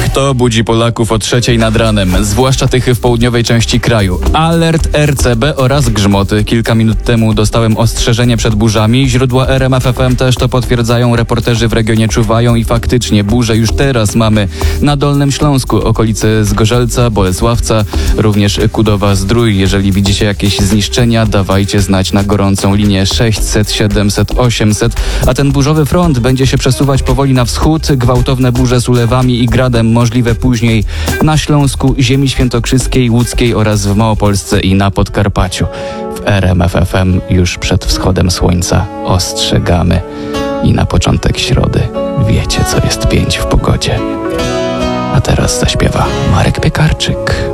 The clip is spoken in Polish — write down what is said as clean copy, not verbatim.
To budzi Polaków o 3:00 nad ranem, zwłaszcza tych w południowej części kraju. Alert RCB oraz grzmoty. Kilka minut temu dostałem ostrzeżenie przed burzami. Źródła RMF FM też to potwierdzają. Reporterzy w regionie czuwają i faktycznie burze już teraz mamy na Dolnym Śląsku, okolice Zgorzelca, Bolesławca, również Kudowa-Zdrój. Jeżeli widzicie jakieś zniszczenia, dawajcie znać na gorącą linię 600 700 800. A ten burzowy front będzie się przesuwać powoli na wschód. Gwałtowne burze z ulewami i gradem możliwe później na Śląsku, ziemi świętokrzyskiej, łódzkiej oraz w Małopolsce i na Podkarpaciu. W RMF FM już przed wschodem słońca ostrzegamy. I na początek środy wiecie, co jest 5 w pogodzie. A teraz zaśpiewa Marek Piekarczyk.